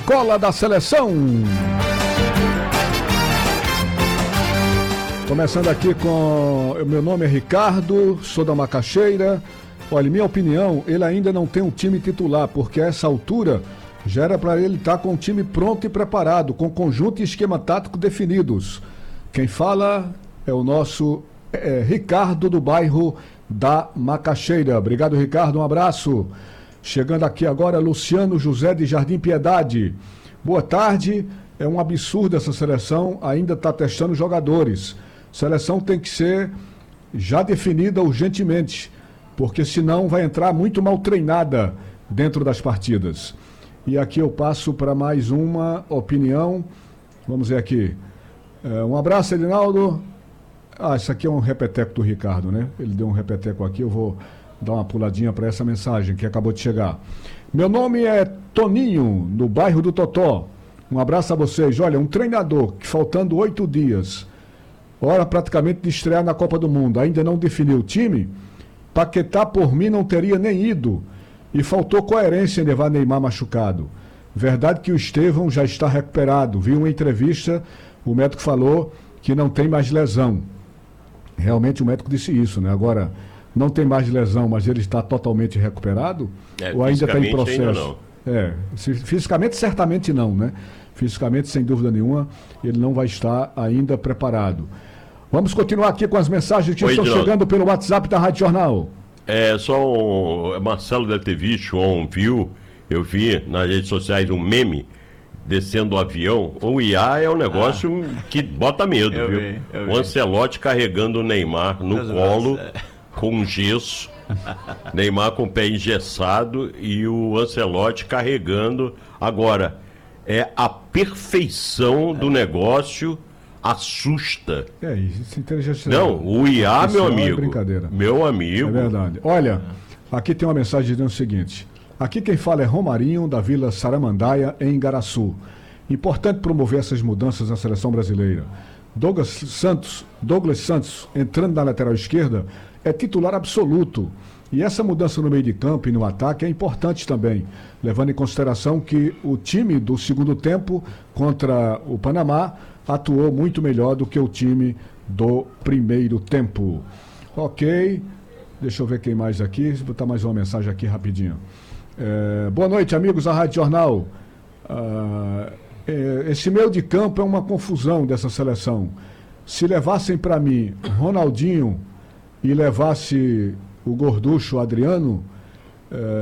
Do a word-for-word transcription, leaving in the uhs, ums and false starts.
Escola da Seleção. Começando aqui com... Meu nome é Ricardo, sou da Macaxeira. Olha, minha opinião, ele ainda não tem um time titular, porque a essa altura já era para ele estar com o time pronto e preparado, com conjunto e esquema tático definidos. Quem fala é o nosso é, Ricardo, do bairro da Macaxeira. Obrigado, Ricardo, um abraço. Chegando aqui agora, Luciano José de Jardim Piedade. Boa tarde. É um absurdo essa seleção, ainda está testando jogadores. Seleção tem que ser já definida urgentemente, porque senão vai entrar muito mal treinada dentro das partidas. E aqui eu passo para mais uma opinião. Vamos ver aqui. É, um abraço, Edinaldo. Ah, isso aqui é um repeteco do Ricardo, né? Ele deu um repeteco aqui, eu vou dar uma puladinha para essa mensagem que acabou de chegar. Meu nome é Toninho, no bairro do Totó. Um abraço a vocês. Olha, um treinador que faltando oito dias, hora praticamente de estrear na Copa do Mundo, ainda não definiu o time, Paquetá por mim não teria nem ido. E faltou coerência em levar Neymar machucado. Verdade que o Estevão já está recuperado. Vi uma entrevista, o médico falou que não tem mais lesão. Realmente o médico disse isso, né? Agora, não tem mais lesão, mas ele está totalmente recuperado? É, ou ainda está em processo? Ainda não. É, fisicamente certamente não, né? Fisicamente, sem dúvida nenhuma, ele não vai estar ainda preparado. Vamos continuar aqui com as mensagens que Oi, estão Edinaldo. chegando pelo WhatsApp da Rádio Jornal. É, só o Marcelo deve ter visto, ou viu, eu vi nas redes sociais um meme descendo o avião. O I A é um negócio ah. que bota medo, eu viu? Vi, eu o vi. Ancelotti carregando o Neymar no Mas colo, nossa. com gesso. Neymar com o pé engessado e o Ancelotti carregando. Agora, é a perfeição do negócio assusta. É isso, inteligência. Não, o I A, meu amigo. É brincadeira. Meu amigo. É verdade. Olha, aqui tem uma mensagem dizendo o seguinte. Aqui quem fala é Romarinho, da Vila Saramandaia, em Igaraçu. Importante promover essas mudanças na seleção brasileira. Douglas Santos, Douglas Santos, entrando na lateral esquerda, é titular absoluto. E essa mudança no meio de campo e no ataque é importante também, levando em consideração que o time do segundo tempo contra o Panamá atuou muito melhor do que o time do primeiro tempo. Ok, deixa eu ver quem mais aqui, vou botar mais uma mensagem aqui rapidinho. É, boa noite, amigos da Rádio Jornal. Ah, é, esse meio de campo é uma confusão dessa seleção. Se levassem para mim Ronaldinho e levasse o gorducho Adriano, é,